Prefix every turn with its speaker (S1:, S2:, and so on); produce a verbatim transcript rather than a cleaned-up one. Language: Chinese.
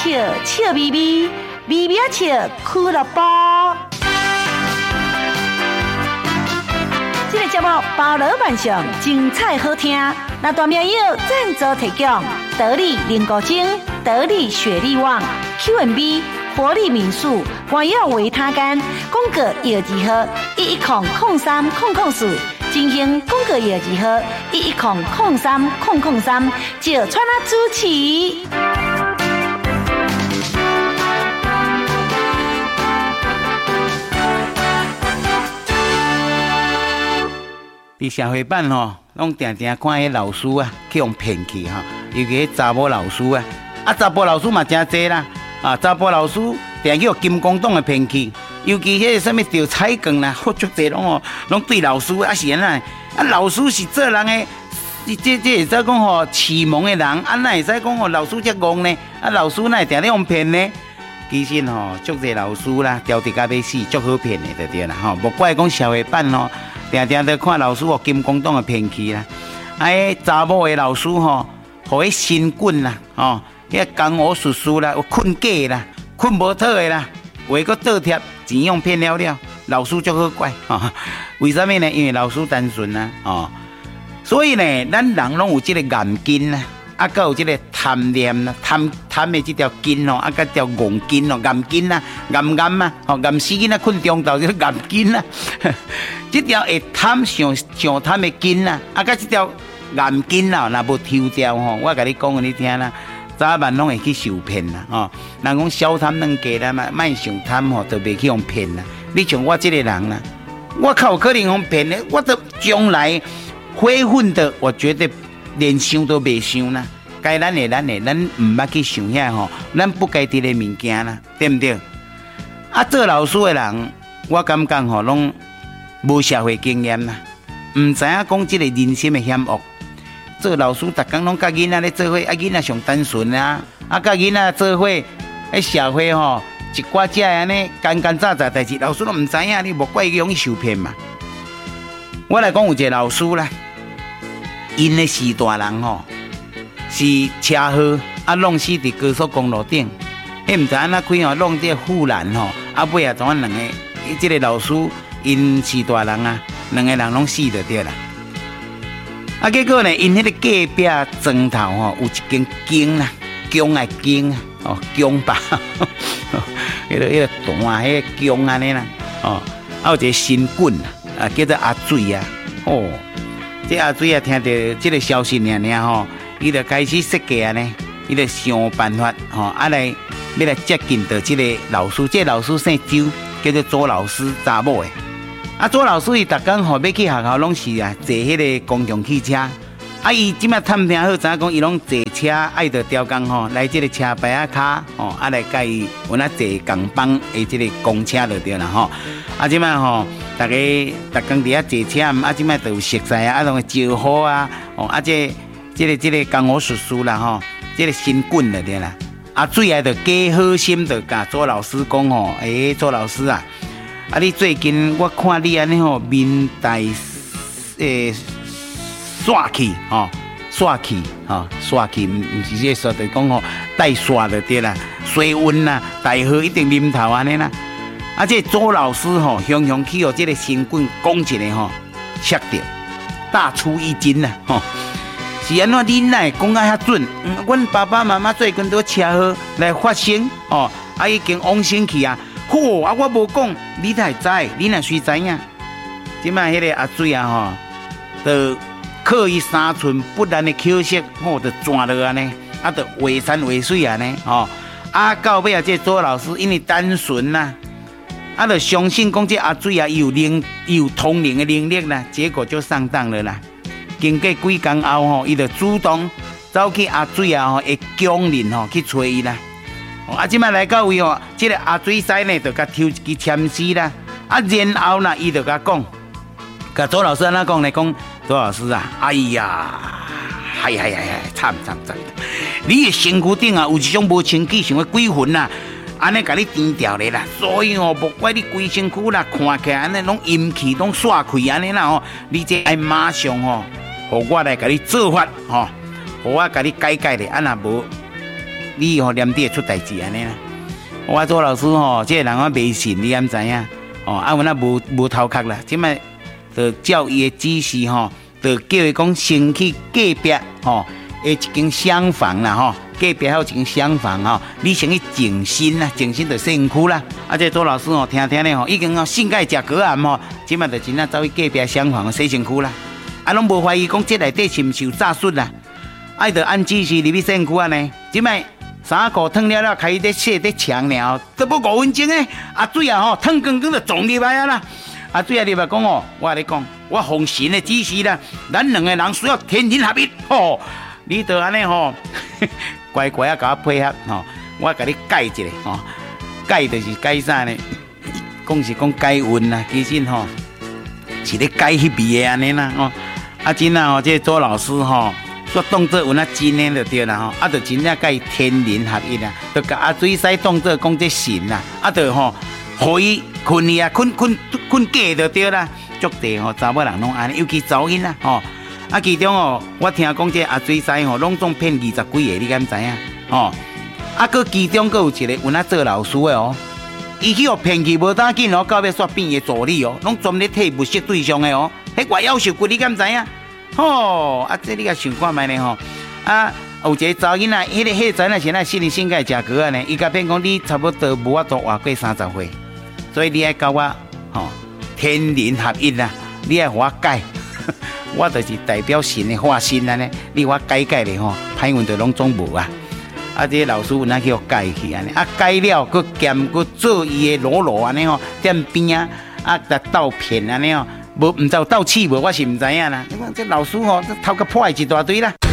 S1: 笑笑眯眯，眯眯笑俱乐部。这个节目包罗万象，精彩好听。那大名友赞助提供：得力灵骨精、得力雪力旺、Q and B、活力民宿、关耀维他干、宫格药剂盒一一空空三空空四。进行广告业集合一一空空三空空三，就川啊主持。
S2: 伫社会版吼，拢定定看迄老师啊，去用骗去哈，尤其迄查某老师啊，啊查甫老师嘛真济啦，啊查甫老师定去用金光党的骗去。尤其迄个什么钓彩竿啦，好足济拢哦，拢对老师啊是安那？啊老师是做人的，这这会使讲吼启蒙的人，啊那会使讲吼老师遮戆呢？啊老师那会定咧用骗呢？其实吼，足济老师啦，调直甲要死，足好骗的就对啦吼。无怪讲社会版吼，定定都看老师哦金光党的骗去啦。啊，迄查某的老师吼，互迄新棍啦，吼，迄江湖术士啦，有困假啦，困无妥的啦，话佫倒贴。钱用骗了了，老师就好怪啊！为什么呢？因为老师单纯啊，哦，所以呢，咱人拢有这个眼筋啊，啊，佮有这个贪念啦，贪贪的这条筋哦，啊，佮条戆筋哦，眼筋啊，眼眼啊，哦，眼死囡仔困中昼就是眼筋啊，这条会贪上上贪的筋啊，啊，佮这条眼筋啊，若无抽掉吼，我甲你讲给你听啦。早晚拢会去受骗啦，吼！人讲小贪软家啦嘛，莫上贪吼，就袂去用骗啦。你像我这个人啦，我靠可能用骗的，我都将来悔恨的，我绝对连想都袂想啦。该咱的咱的，咱唔捌去想遐吼，咱不该得的物件啦，对不对？啊，做老师的人，我感觉吼，拢无社会经验啦，唔知影讲这个人心的险恶。做老师，逐工拢甲囡仔咧做伙，啊囡仔上单纯啊，啊甲囡仔做伙，喺社会吼一寡只安尼干干杂杂代志，老师都唔知影，你无怪伊容易受骗嘛。我来讲有一个老师啦，因的四大人吼是车祸啊弄死伫高速公路顶，迄唔知安怎开吼弄这护栏吼，啊尾啊怎啊两个，即、這個老师因四大人啊，两个人拢死就对啦。啊，结果呢，因迄个隔壁砖头吼，有一间经啦，姜啊经啊，哦姜吧，迄个迄个段，迄个姜安尼啦，哦，啊有一个新棍啊，叫做阿水啊，哦，这阿水啊，听到这个消息尔尔吼，伊就开始设计啊呢，伊就想办法吼，啊来要来接近到这个老师，这个老师姓周，叫做周老师，查某的。啊，左老师伊逐工吼要去学校，拢是啊坐迄个公共汽车。啊，伊即摆探听好，知影讲伊拢坐车，爱着调工吼来即个车牌啊卡吼，啊来甲伊有哪坐共帮的即个公车就对啦吼。啊，即摆吼，大家逐工伫遐坐车，啊，即摆就有熟悉啊，啊，拢招呼啊，哦，啊，这即个即个江湖术士啦吼，即个新棍就对啦。啊，最后就加好心，就甲左老师讲吼，诶，左老师啊。啊！你最近我看你安尼吼，面带诶煞气吼，煞气吼，煞气唔唔是这说，就讲吼带煞就对啦，水温啦，大河一定啉头安尼啦。啊，这周老师吼，雄雄去哦，这个新棍讲一个吼，切掉，大出一惊啦吼。是安怎你奈讲啊遐准？嗯，阮爸爸妈妈最近都车祸来发生哦，啊已经往生去啊。嚯、哦！啊，我无讲，你才知，你若须知影。即摆迄个阿水啊吼，就刻意三寸不烂的口舌，吼，就转落安尼，啊，就画山画水安尼，吼。啊，到尾啊，这周老师因为单纯呐，啊，就相信讲这阿水啊有灵有通灵的能力啦，结果就上当了啦。经过几工后吼，伊就主动走去阿水啊吼的江林吼去找伊啦。啊，即摆来到位哦，即、這个阿水师呢，就甲抽一支签丝啦。啊，然后呢，伊就甲讲，甲周老师安怎讲呢？讲周老师啊，哎呀，哎呀呀呀，惨惨惨！你的身躯顶啊，有一种无清气像个鬼魂呐，安尼甲你颠掉咧啦。所以哦，无怪你规身躯啦，看起来安尼拢阴气拢煞开安尼啦吼，你这爱马上吼，互我来甲你做法吼，互我甲你改改咧，啊若无。 你吼念底会出代志安尼啦。我做老师吼，这个人我迷信，你敢知影？哦，啊，阮啊无无头壳啦，即摆就照伊的指示吼，就叫伊讲先去隔壁吼，诶一间厢房啦吼，隔壁还有一间厢房吼，你先去静心啦，静心就身躯啦。啊，这做老师吼，听听咧吼，已经吼性解食果暗吼，即摆就真正走去隔壁厢房洗身躯啦。啊，拢无怀疑讲这内底是毋是有诈术啦？啊，就按指示入去身躯安尼，即摆衫裤脱了了，开始在洗在墙了，都无五分钟诶，啊水啊吼，烫光光就撞入来啊啦！啊水啊入来讲哦，我甲你讲，我奉神的指示啦，咱两个人需要天人合一吼，你着安尼吼，乖乖啊，甲我配合吼，我甲你改一下吼，改就是改啥呢？讲是讲改运啦，其实吼是咧改迄味的安尼啦吼，啊真啊吼，这做老师吼。说当作有那真的就对啦吼，啊，就真正甲伊天人合一啦，就甲阿水师当作讲这神啦，啊，就吼，互伊困去啊，困困困假就对啦。足地吼，查某人拢安尼，尤其查某囡仔吼，啊，其中哦，我听讲这阿水师吼，拢总骗二十几个，你敢知影？吼，啊，佮其中佮有一个有那做老师的哦，伊去互骗去无当紧哦，到尾煞变伊助理哦，拢专咧替物色对象的哦，迄怪夭寿骨，你敢知影？吼、哦，啊，这你甲想看觅呢吼，啊，有一个查囡仔，迄、那个迄、那个查囡仔是咱心理性格食果啊呢，伊甲骗讲你差不多无法度活过三十岁，所以你爱教我吼、哦、天人合一啦，你爱互我改，我就是代表神的化身安尼，你我改改咧吼，歹运就拢总无啊，啊，这老师有哪去互改去安尼，啊改了，佮兼佮做伊的裸裸安尼吼，踮边啊，啊，甲斗骗安尼吼。无，唔知有斗气无，我是唔知影啦。你看这老师吼、哦，头壳破一大堆啦。